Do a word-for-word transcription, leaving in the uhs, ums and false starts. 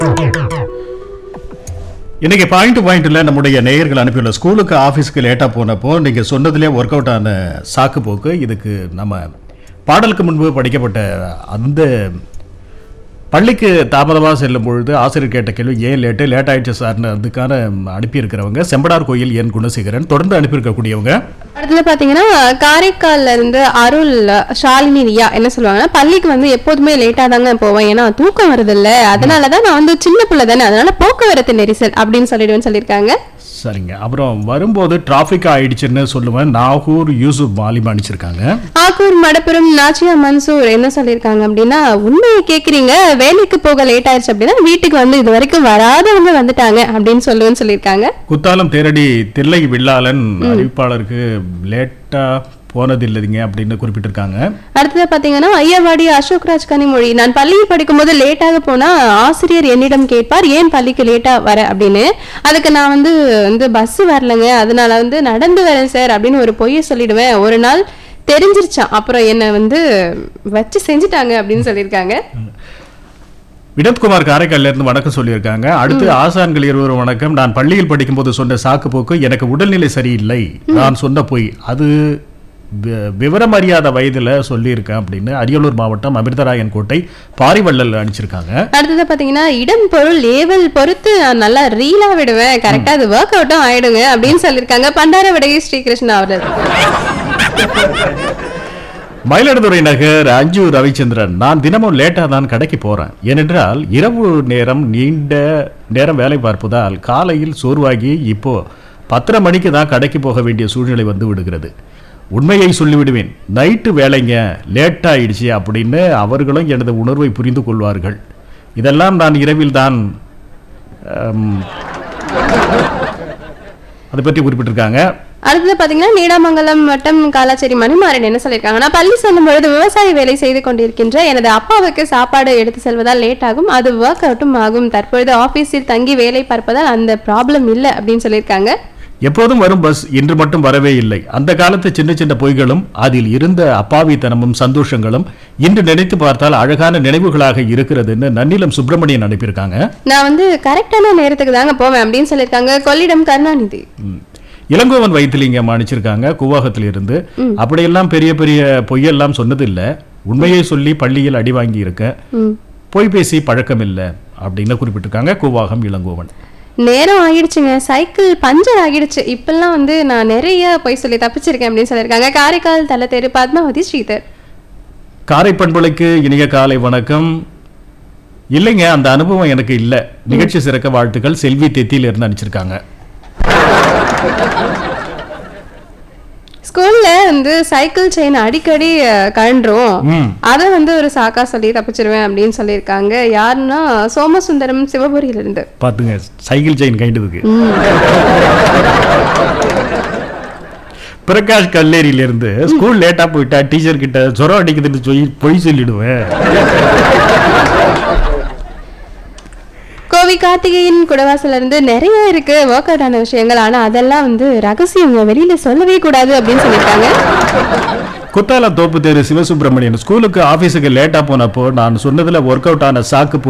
இன்னைக்கு பாயிண்ட் பாயிண்ட்ல நம்முடைய நேயர்கள் அனுப்பியுள்ள ஸ்கூலுக்கு ஆஃபீஸுக்கு லேட்டாக போனப்போ நீங்கள் சொன்னதுலேயே ஒர்க் அவுட் ஆன சாக்கு போக்கு இதுக்கு நம்ம பாடலுக்கு முன்பு படிக்கப்பட்ட அந்த பள்ளிக்கு தாமதமாக செல்லும் பொழுது ஆசிரியர் கேட்ட கேள்வி ஏன் லேட்டு லேட் ஆயிடுச்சு சார்னு அதுக்கான அனுப்பியிருக்கிறவங்க செம்படார் கோயில் என் குணசேகரன். தொடர்ந்து அனுப்பியிருக்கக்கூடியவங்க அடுத்தது பார்த்தீங்கன்னா காரைக்கால்ல இருந்து அருள் ஷாலினி ரியா என்ன சொல்லுவாங்கன்னா, பள்ளிக்கு வந்து எப்போதுமே லேட்டாக தாங்க போவேன், ஏன்னா தூக்கம் வருது இல்லை, அதனால தான் நான் வந்து சின்ன பிள்ளை தானே, அதனால போக்குவரத்து நெரிசல் அப்படின்னு சொல்லிடுவேன்னு சொல்லியிருக்காங்க. சரிங்க. அப்புறம் வரும்போது டிராஃபிக் ஆயிடுச்சுன்னு சொல்லுவேன். நாகூர் யூசுப் மாலிம் அனுப்பிச்சிருக்காங்க. ஆக்கூர் மடப்புரம் நாச்சியா மன்சூர் என்ன சொல்லியிருக்காங்க அப்படின்னா, உண்மையை கேட்குறீங்க, வேலைக்கு போக லேட் ஆயிடுச்சு அப்படின்னா வீட்டுக்கு வந்து இது வரைக்கும் வராதவங்க வந்துட்டாங்க அப்படின்னு சொல்லுவேன்னு சொல்லியிருக்காங்க. குத்தாலம் தேரடி தில்லை வில்லாளன் அறிவிப்பாளருக்கு லேட்டா போனது இல்லைங்க அப்படின்னு குறிப்பிட்டிருக்காங்க. அடுத்தது பாத்தீங்கன்னா ஐயாவாடி அசோக்ராஜ் கனிமொழி, நான் பள்ளியில் படிக்கும் போது லேட்டாக போனா ஆசிரியர் என்னிடம் கேட்பார் ஏன் பள்ளிக்கு லேட்டா வர அப்படின்னு. அதுக்கு நான் வந்து வந்து பஸ் வரலங்க, அதனால வந்து நடந்து வரேன் சார் அப்படின்னு ஒரு பொய்யை சொல்லிடுவேன். ஒரு நாள் தெரிஞ்சிருச்சான், அப்புறம் என்ன வந்து வச்சு செஞ்சுட்டாங்க அப்படின்னு சொல்லியிருக்காங்க. வினோத்குமார் காரைக்கால்ல இருந்து வணக்கம் சொல்லியிருக்காங்க. அடுத்து ஆசான்கள் இருவரும் வணக்கம். நான் பள்ளியில் படிக்கும் போது சொன்ன சாக்கு போக்கு எனக்கு உடல்நிலை சரியில்லை, நான் சொன்ன பொய், அது விவரம் அறியாத வயதுல சொல்லியிருக்கேன் அப்படின்னு அரியலூர் மாவட்டம் அமிர்தராயன் கோட்டை பாரிவள்ளல் அனுப்பிச்சிருக்காங்க. அடுத்தது பாத்தீங்கன்னா இடம் பொருள் ஏவல் பொறுத்து நான் நல்லா ரீலா விடுவேன், கரெக்டா அது ஒர்க் அவுட்டும் ஆயிடுங்க அப்படின்னு சொல்லியிருக்காங்க. பண்டார விடகை ஸ்ரீகிருஷ்ணா அவர்கள். மயிலாடுதுறை நகர் அஞ்சு ரவிச்சந்திரன், நான் தினமும் லேட்டா தான் கடைக்கு போறேன், ஏனென்றால் இரவு நேரம் நீண்ட நேரம் வேலை பார்ப்பதால் காலையில் சோர்வாகி இப்போ பத்தரை மணிக்கு தான் கடைக்கு போக வேண்டிய சூழ்நிலை வந்து விடுகிறது. உண்மையை சொல்லிவிடுவேன், நைட்டு வேலைங்க லேட் ஆயிடுச்சு அப்படின்னு அவர்களும் எனது உணர்வை புரிந்து கொள்வார்கள். இதெல்லாம் நான் இரவில் தான் அதை பற்றி குறிப்பிட்டிருக்காங்க. அடுத்தது பாத்தீங்கன்னா நீடாமங்கலம் வட்டம் காலாச்சேரி மணிமாறன் என்ன சொல்லியிருக்காங்க, நான் பள்ளி செல்லும் பொழுது விவசாய வேலை செய்து கொண்டிருக்கின்ற எனது அப்பாவுக்கு சாப்பாடு எடுத்து செல்வதால் லேட் ஆகும், அது ஒர்க் அவுட்டும் ஆகும், தற்பொழுது ஆபீஸில் தங்கி வேலை பார்ப்பதால் அந்த ப்ராப்ளம் இல்லை அப்படின்னு சொல்லியிருக்காங்க. எப்போதும் வரும் பஸ் இன்று மட்டும் வரவே இல்லை. அந்த காலத்து சின்ன சின்ன பொய்களும் அதில் இருந்த அப்பாவித்தனமும் சந்தோஷங்களும் இன்று நினைத்து பார்த்தால் அழகான நினைவுகளாக இருக்கிறதுன்னு நன்னிலம் சுப்பிரமணியன் அனுப்பியிருக்காங்க. நான் வந்து கரெக்டான நேரத்துக்கு தாங்க போவேன் அப்படின்னு சொல்லியிருக்காங்க. கொள்ளிடம் கருணாநிதி. இளங்கோவன் வைத்திலிங்கம் அனுப்பிச்சிருக்காங்க கூவாகத்தில் இருந்து. அப்படியெல்லாம் பெரிய பெரிய பொய்யெல்லாம் சொன்னது இல்லை, உண்மையை சொல்லி பள்ளியில் அடி வாங்கி இருக்க, பொய் பேசி பழக்கம் இல்லை அப்படின்னு குறிப்பிட்டிருக்காங்க கூவாகம் இளங்கோவன். நேரம் ஆகிடுச்சுங்க, சைக்கிள் பஞ்சர் ஆகிடுச்சு, இப்பெல்லாம் வந்து நான் நிறைய பொய் சொல்லி தப்பிச்சிருக்கேன் அப்படின்னு சொல்லியிருக்காங்க. காரைக்கால் தலத்தெரு பத்மாவதி ஸ்ரீதர். காரை பண்பலைக்கு இனிய காலை வணக்கம். இல்லைங்க, அந்த அனுபவம் எனக்கு இல்லை, நிகழ்ச்சி சிறக்க வாழ்த்துக்கள், செல்வி தெத்தியில இருந்து அனுப்பிச்சிருக்காங்க. ஸ்கூல்ல வந்து சைக்கிள் செயின் அடிக்கடி கழன்றும், அதை வந்து ஒரு சாக்கா சொல்லி தப்பிச்சிருவேன் அப்படின்னு சொல்லியிருக்காங்க. யாருன்னா சோமசுந்தரம் சிவபுரியில இருந்து. பாத்துங்க, சைக்கிள் செயின் கைண்டதுக்கு. பிரகாஷ் கல்லேரியில இருந்து, ஸ்கூல் லேட்டா போயிட்டா டீச்சர் கிட்ட ஜொரம் அடிக்குதுன்னு சொல்லி பொய் சொல்லிடுவேன். கோவி கார்த்திகையின் குடவாசல இருந்து நிறைய இருக்கு ஒர்க் அவுட் ஆன விஷயங்கள், ஆனா அதெல்லாம் வந்து ரகசியம், வெளியில சொல்லவே கூடாது அப்படின்னு சொல்லியிருக்காங்க. குத்தாலம் தோப்பு தேரு சிவசுப்பிரமணியன், ஸ்கூலுக்கு ஆபீஸுக்கு லேட்டா போனப்போ நான் சொன்னதுல ஒர்க் அவுட் ஆன சாக்கு